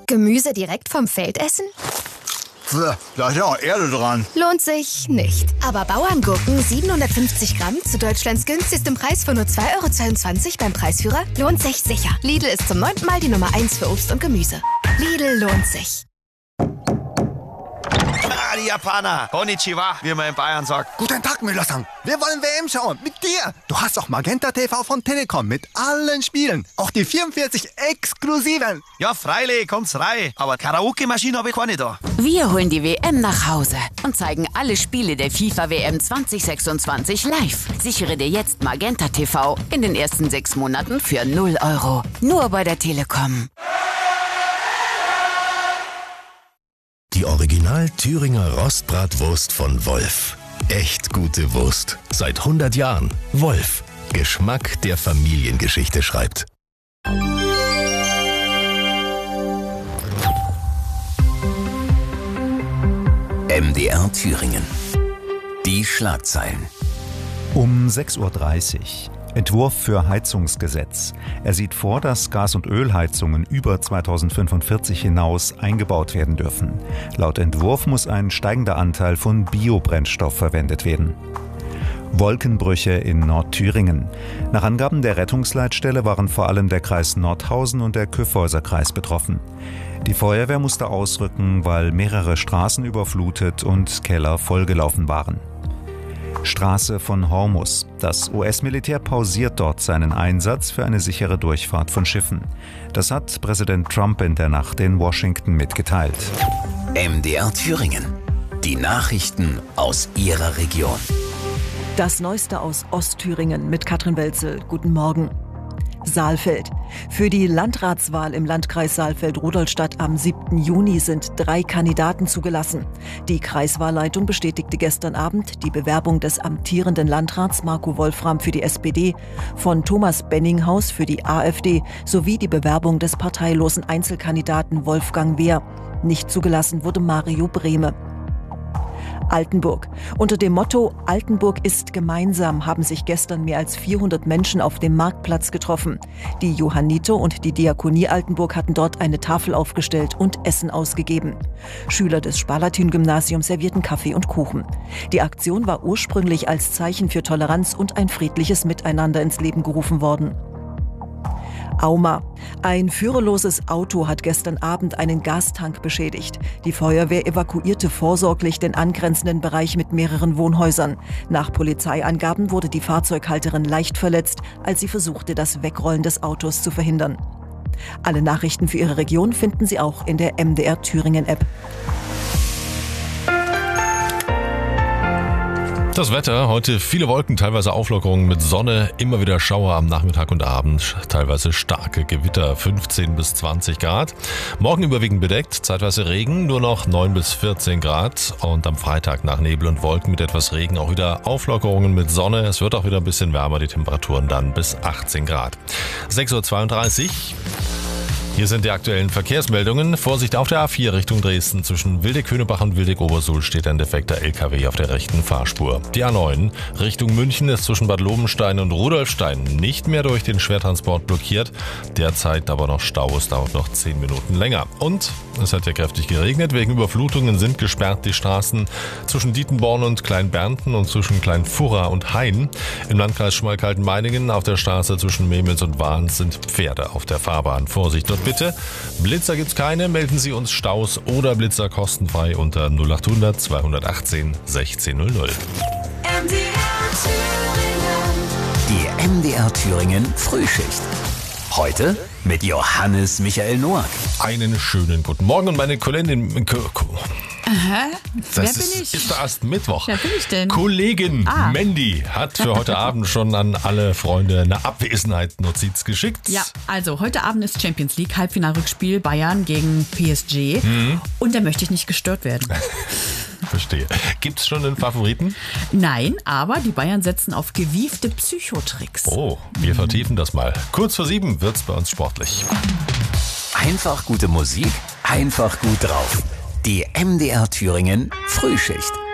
Gemüse direkt vom Feld essen? Da ist ja auch Erde dran. Lohnt sich nicht. Aber Bauerngurken 750 Gramm zu Deutschlands günstigstem Preis von nur 2,22 € beim Preisführer lohnt sich sicher. Lidl ist zum 9. Mal die Nummer 1 für Obst und Gemüse. Lidl lohnt sich. Die Japaner. Konnichiwa, wie man in Bayern sagt. Guten Tag, Müller-san. Wir wollen WM schauen. Mit dir. Du hast auch Magenta TV von Telekom mit allen Spielen. Auch die 44 exklusiven. Ja, freilich, kommt's rein. Aber Karaoke-Maschine habe ich keine da. Wir holen die WM nach Hause und zeigen alle Spiele der FIFA-WM 2026 live. Sichere dir jetzt Magenta TV in den ersten 6 Monaten für 0 €. Nur bei der Telekom. Die Original Thüringer Rostbratwurst von Wolf. Echt gute Wurst. Seit 100 Jahren. Wolf. Geschmack, der Familiengeschichte schreibt. MDR Thüringen. Die Schlagzeilen. Um 6:30 Uhr. Entwurf für Heizungsgesetz. Er sieht vor, dass Gas- und Ölheizungen über 2045 hinaus eingebaut werden dürfen. Laut Entwurf muss ein steigender Anteil von Biobrennstoff verwendet werden. Wolkenbrüche in Nordthüringen. Nach Angaben der Rettungsleitstelle waren vor allem der Kreis Nordhausen und der Kyffhäuser-Kreis betroffen. Die Feuerwehr musste ausrücken, weil mehrere Straßen überflutet und Keller vollgelaufen waren. Straße von Hormuz. Das US-Militär pausiert dort seinen Einsatz für eine sichere Durchfahrt von Schiffen. Das hat Präsident Trump in der Nacht in Washington mitgeteilt. MDR Thüringen. Die Nachrichten aus Ihrer Region. Das Neueste aus Ostthüringen mit Katrin Welzel. Guten Morgen. Saalfeld. Für die Landratswahl im Landkreis Saalfeld-Rudolstadt am 7. Juni sind 3 Kandidaten zugelassen. Die Kreiswahlleitung bestätigte gestern Abend die Bewerbung des amtierenden Landrats Marco Wolfram für die SPD, von Thomas Benninghaus für die AfD sowie die Bewerbung des parteilosen Einzelkandidaten Wolfgang Wehr. Nicht zugelassen wurde Mario Brehme. Altenburg. Unter dem Motto Altenburg ist gemeinsam haben sich gestern mehr als 400 Menschen auf dem Marktplatz getroffen. Die Johanniter und die Diakonie Altenburg hatten dort eine Tafel aufgestellt und Essen ausgegeben. Schüler des Spalatin-Gymnasiums servierten Kaffee und Kuchen. Die Aktion war ursprünglich als Zeichen für Toleranz und ein friedliches Miteinander ins Leben gerufen worden. Auma. Ein führerloses Auto hat gestern Abend einen Gastank beschädigt. Die Feuerwehr evakuierte vorsorglich den angrenzenden Bereich mit mehreren Wohnhäusern. Nach Polizeiangaben wurde die Fahrzeughalterin leicht verletzt, als sie versuchte, das Wegrollen des Autos zu verhindern. Alle Nachrichten für Ihre Region finden Sie auch in der MDR Thüringen App. Das Wetter, heute viele Wolken, teilweise Auflockerungen mit Sonne, immer wieder Schauer am Nachmittag und Abend, teilweise starke Gewitter, 15 bis 20 Grad. Morgen überwiegend bedeckt, zeitweise Regen, nur noch 9 bis 14 Grad. Und am Freitag nach Nebel und Wolken mit etwas Regen auch wieder Auflockerungen mit Sonne. Es wird auch wieder ein bisschen wärmer, die Temperaturen dann bis 18 Grad. 6:32 Uhr. Hier sind die aktuellen Verkehrsmeldungen. Vorsicht auf der A4 Richtung Dresden. Zwischen Wildeck-Hönebach und Wildeck-Obersuhl steht ein defekter LKW auf der rechten Fahrspur. Die A9 Richtung München ist zwischen Bad Lobenstein und Rudolfstein nicht mehr durch den Schwertransport blockiert. Derzeit aber noch Staus, dauert noch 10 Minuten länger. Und es hat ja kräftig geregnet. Wegen Überflutungen sind gesperrt die Straßen zwischen Dietenborn und Kleinbernten und zwischen Kleinfurra und Hain. Im Landkreis Schmalkalden-Meiningen auf der Straße zwischen Memels und Wahns sind Pferde auf der Fahrbahn. Vorsicht dort bitte. Blitzer gibt's keine. Melden Sie uns Staus oder Blitzer kostenfrei unter 0800 218 1600. Die MDR Thüringen Frühschicht. Heute mit Johannes Michael Noack. Einen schönen guten Morgen und meine Kollegin... Wer bin ich? Ist erst Mittwoch. Wer bin ich denn? Kollegin Mandy hat für heute Abend schon an alle Freunde eine Abwesenheit-Notiz geschickt. Ja, also heute Abend ist Champions League Halbfinalrückspiel Bayern gegen PSG. Und da möchte ich nicht gestört werden. Verstehe. Gibt's schon einen Favoriten? Nein, aber die Bayern setzen auf gewiefte Psychotricks. Oh, wir vertiefen das mal. Kurz vor 7 wird's bei uns sportlich. Einfach gute Musik, einfach gut drauf. Die MDR Thüringen Frühschicht.